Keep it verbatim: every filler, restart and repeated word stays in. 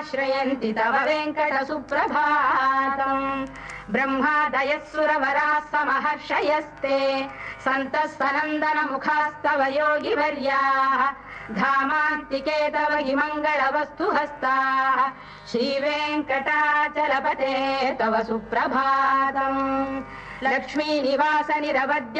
समाश्रयन्ति तव वेङ्कट सुप्रभातम् ब्रह्मादयः सुरवराः समहर्षयस्ते सन्तः सनन्दन मुखास्तव योगिवर्याः धामान्तिके तव हि मङ्गलवस्तु हस्ताः श्रीवेङ्कटाचलपते तव सुप्रभातम् लक्ष्मी निवास निरवद्य